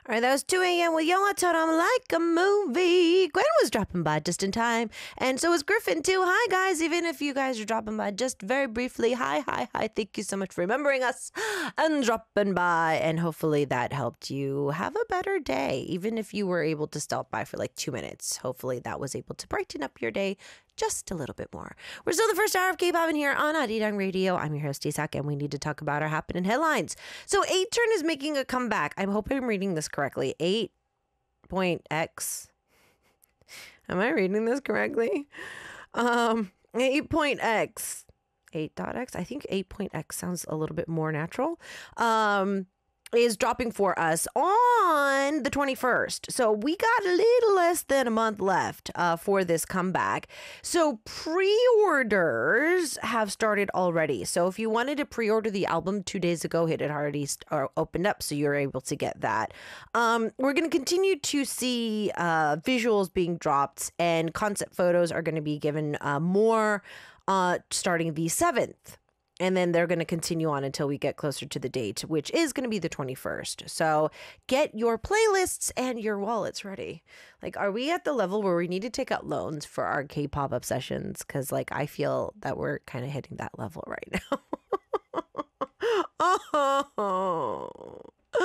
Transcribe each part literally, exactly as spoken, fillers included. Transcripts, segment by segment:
All right, that was two a.m. with 영화처럼 like a movie. Gwen was dropping by just in time, and so was Griffin too. Hi, guys. Even if you guys are dropping by just very briefly, hi, hi, hi. Thank you so much for remembering us and dropping by, and hopefully that helped you have a better day. Even if you were able to stop by for like two minutes, hopefully that was able to brighten up your day just a little bit more. We're still the first hour of K-pop in here on Arirang Radio. I'm your host, Isak, and we need to talk about our happening headlines. So eight turn is making a comeback. I hope I'm reading this correctly. eight point X. Am I reading this correctly? Um, eight point X. eight dot X. I think eight point X sounds a little bit more natural. Um... is dropping for us on the twenty-first. So we got a little less than a month left uh, for this comeback. So pre-orders have started already. So if you wanted to pre-order the album two days ago, it had already st- or opened up, so you're able to get that. Um, we're going to continue to see uh, visuals being dropped, and concept photos are going to be given uh, more uh, starting the seventh. And then they're going to continue on until we get closer to the date, which is going to be the twenty-first. So get your playlists and your wallets ready. Like, are we at the level where we need to take out loans for our K-pop obsessions? Because, like, I feel that we're kind of hitting that level right now. Oh.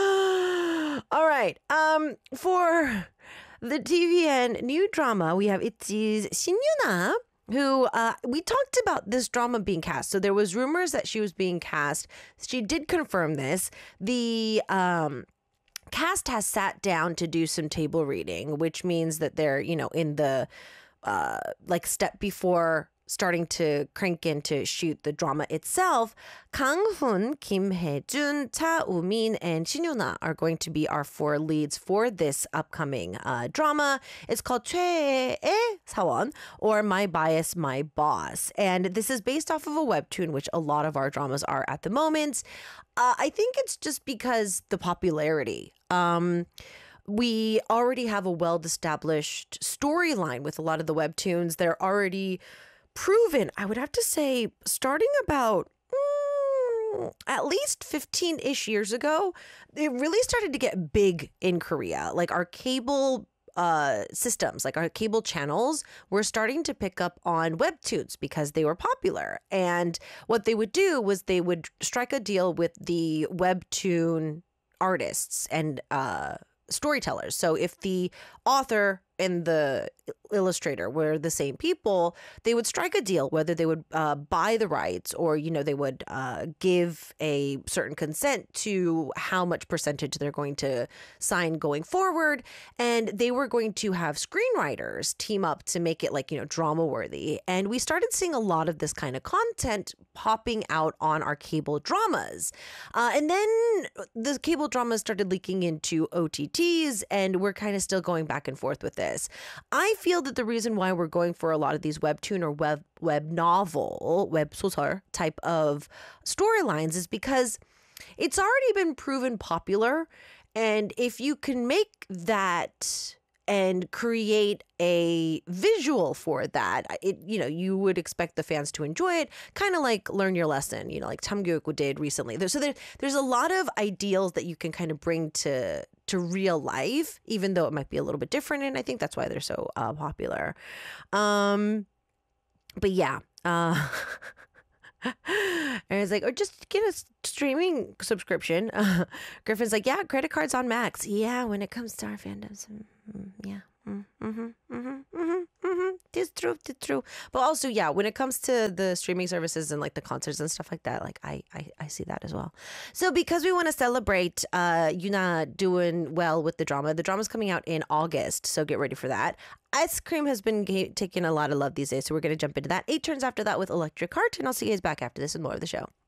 All right. Um, for the T V N new drama, we have ITZY's Shin Yuna, who uh, we talked about this drama being cast. So there was rumors that she was being cast. She did confirm this. The um, cast has sat down to do some table reading, which means that they're, you know, in the uh, like step before starting to crank in to shoot the drama itself. Kang Hoon, Kim Hae-jun, Cha Woo-min, and Shin Yuna are going to be our four leads for this upcoming uh, drama. It's called 최애 사원, or My Bias, My Boss. And this is based off of a webtoon, which a lot of our dramas are at the moment. Uh, I think it's just because the popularity. Um... We already have a well-established storyline with a lot of the webtoons. They're already proven, I would have to say, starting about mm, at least fifteen-ish years ago, it really started to get big in Korea. Like our cable uh, systems, like our cable channels, were starting to pick up on webtoons because they were popular. And what they would do was they would strike a deal with the webtoon artists and uh storytellers. So if the author and the illustrator were the same people, they would strike a deal, whether they would uh, buy the rights or, you know, they would uh, give a certain consent to how much percentage they're going to sign going forward. And they were going to have screenwriters team up to make it like, you know, drama worthy. And we started seeing a lot of this kind of content popping out on our cable dramas. Uh, and then the cable dramas started leaking into O T Ts, and we're kind of still going back and forth with this. I feel that the reason why we're going for a lot of these webtoon or web web novel, web 소설 type of storylines is because it's already been proven popular. And if you can make that and create a visual for that, it, you know, you would expect the fans to enjoy it, kind of like Learn Your Lesson, you know, like Tamgyeokgu did recently. There, so there, there's a lot of ideals that you can kind of bring to to real life, even though it might be a little bit different. And I think that's why they're so uh, popular. Um, but yeah. Uh, and it's like, or just get a streaming subscription. Uh, Griffin's like, yeah, credit cards on Max. Yeah, when it comes to our fandoms. Mm, yeah. Mm, mm-hmm, mm-hmm, mm-hmm, mm-hmm. It's true, it's true. But also, yeah, when it comes to the streaming services and like the concerts and stuff like that, like I, I, I see that as well. So because we want to celebrate uh, Yuna doing well with the drama, the drama's coming out in August, so get ready for that. Ice Cream has been ga- taking a lot of love these days, so we're going to jump into that. Eight turns after that with Electric Heart, and I'll see you guys back after this with more of the show.